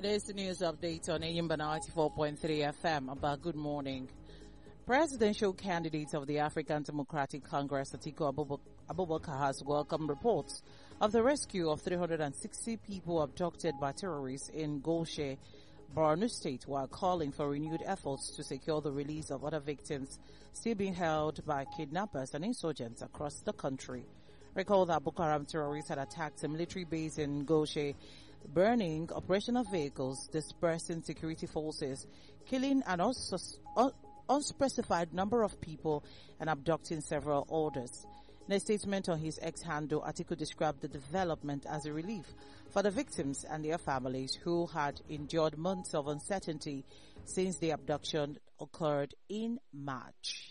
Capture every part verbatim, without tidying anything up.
Today's news update on Ayimba ninety-four point three F M. About good morning. Presidential candidate of the African Democratic Congress, Atiku Abubakar, has welcomed reports of the rescue of three hundred sixty people abducted by terrorists in Goshe, Borno State, while calling for renewed efforts to secure the release of other victims still being held by kidnappers and insurgents across the country. Recall that Boko Haram terrorists had attacked a military base in Goshe, burning operational vehicles, dispersing security forces, killing an unsus- un- unspecified number of people, and abducting several others. In a statement on his ex-handle, Atiku described the development as a relief for the victims and their families who had endured months of uncertainty since the abduction occurred in March.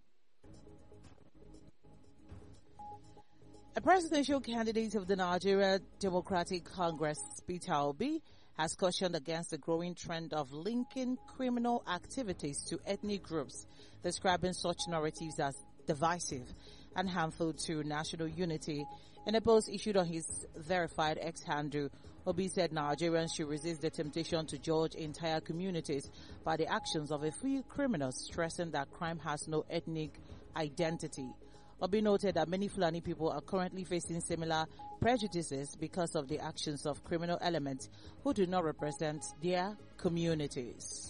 A presidential candidate of the Nigeria Democratic Congress, Peter Obi, has cautioned against the growing trend of linking criminal activities to ethnic groups, describing such narratives as divisive and harmful to national unity. In a post issued on his verified ex-handle, Obi said Nigerians should resist the temptation to judge entire communities by the actions of a few criminals, stressing that crime has no ethnic identity. Obi noted that many Fulani people are currently facing similar prejudices because of the actions of criminal elements who do not represent their communities.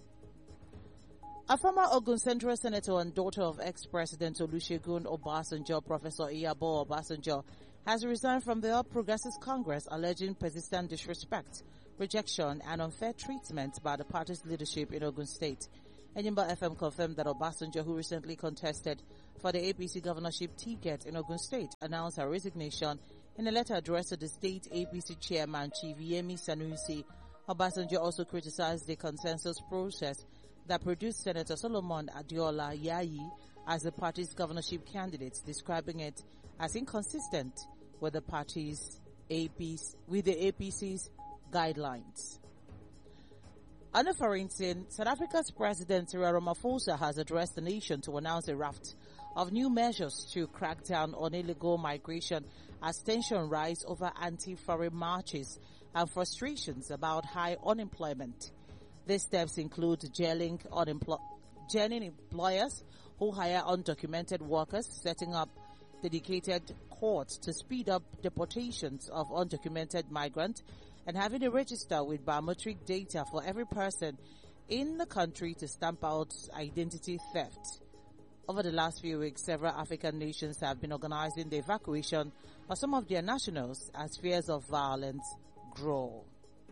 A former Ogun Central Senator and daughter of ex-President Olusegun Obasanjo, Professor Iyabo Obasanjo, has resigned from the All Progressives Congress, alleging persistent disrespect, rejection, and unfair treatment by the party's leadership in Ogun State. Enyimba F M confirmed that Obasanjo, who recently contested for the A P C governorship ticket in Ogun State, announced her resignation in a letter addressed to the state A P C chairman, Chief Yemi Sanusi. Obasanjo also criticized the consensus process that produced Senator Solomon Adiola Yayi as the party's governorship candidate, describing it as inconsistent with the party's A P C, with the A P C's guidelines. On a foreign scene, South Africa's President Cyril Ramaphosa has addressed the nation to announce a raft of new measures to crack down on illegal migration as tension rise over anti-foreign marches and frustrations about high unemployment. These steps include jailing, unempl- jailing employers who hire undocumented workers, setting up dedicated courts to speed up deportations of undocumented migrants, and having a register with biometric data for every person in the country to stamp out identity theft. Over the last few weeks, several African nations have been organizing the evacuation of some of their nationals as fears of violence grow.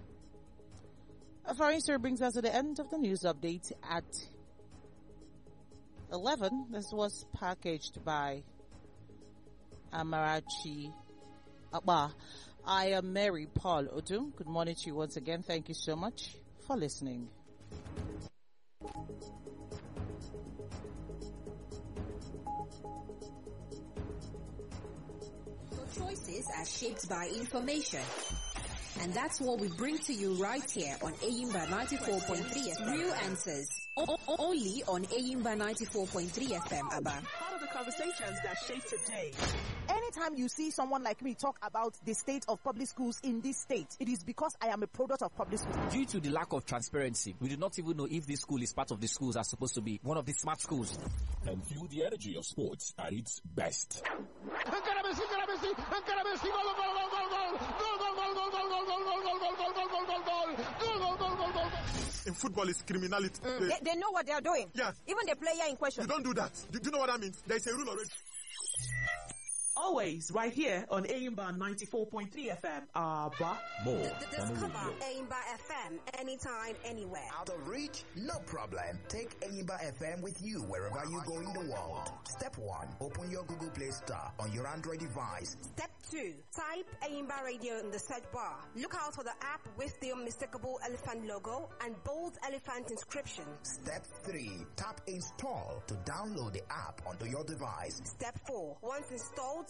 A foreign story brings us to the end of the news update at eleven. This was packaged by Amarachi Abba. I am Mary Paul Odum. Good morning to you once again. Thank you so much for listening. Your choices are shaped by information. And that's what we bring to you right here on Ayimba ninety-four point three F M. Real answers. O- o- only on Ayimba ninety-four point three F M, Abba. Part of the conversations that shape today. Anytime you see someone like me talk about the state of public schools in this state, it is because I am a product of public schools. Due to the lack of transparency, we do not even know if this school is part of the schools that are supposed to be one of the smart schools. And feel the energy of sports at its best. In football, it's criminality. Mm, they, they know what they are doing. Yeah. Even the player in question. You don't do that. Do, do you know what that means? There is a rule already. Always right here on Ayimba ninety-four point three F M. Abba. More Discover Ayimba F M anytime, anywhere. Out of reach? No problem. Take Ayimba F M with you wherever you go in the world. Step one, open your Google Play Store on your Android device. Step two, type Ayimba Radio in the search bar. Look out for the app with the unmistakable elephant logo and bold elephant inscription. Step three, tap install to download the app onto your device. Step four, once installed,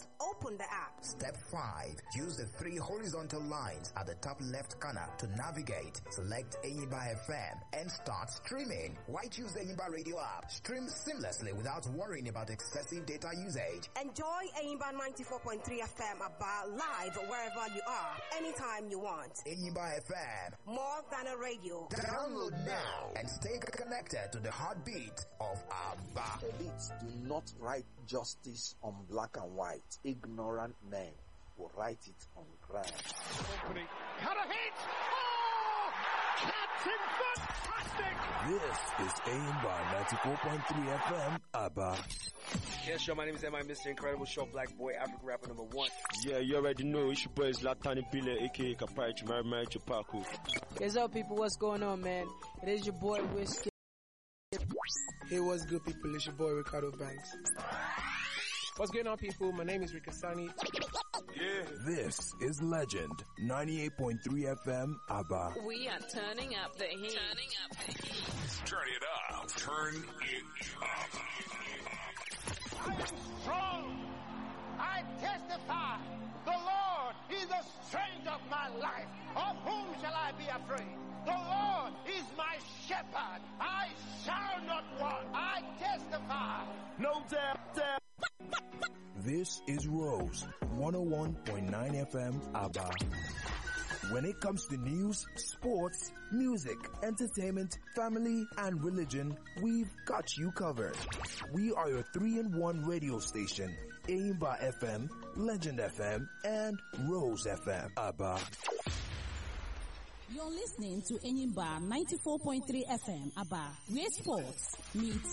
Open the app. Step five. Use the three horizontal lines at the top left corner to navigate. Select Enyimba F M and start streaming. Why choose the Enyimba Radio app? Stream seamlessly without worrying about excessive data usage. Enjoy Enyimba ninety-four point three F M Aba live wherever you are, anytime you want. Enyimba F M. More than a radio. Download now and stay connected to the heartbeat of Aba. Elites do not write justice on black and white. Ignorant men will write it on ground. Company. Cut a hit! Oh! Captain fantastic! This is Enyimba ninety-four point three F M, Aba. Yes, sure, my name is M I Mister Incredible Show, Black Boy, African rapper number one. Yeah, you already know, it's your boy Zlatan Ibile, aka Kapai Chimari Chupaku. What's up, people? What's going on, man? It is your boy, Whiskey. Hey, what's good, people? It's your boy, Ricardo Banks. What's going on, people? My name is Rikasani. Yeah. This is Legend ninety-eight point three F M, Aba. We are turning up the heat. Turning up the heat. Turn it up. Turn it up. I am strong. I testify. The Lord is the strength of my life. Of whom shall I be afraid? The Lord is my shepherd. I shall not want. I testify. No doubt, doubt. This is Rose one oh one point nine F M, Aba. When it comes to news, sports, music, entertainment, family, and religion, we've got you covered. We are your three in one radio station, Enyimba F M, Legend F M, and Rose F M, Aba. You're listening to Enyimba ninety-four point three F M, Aba, where sports meets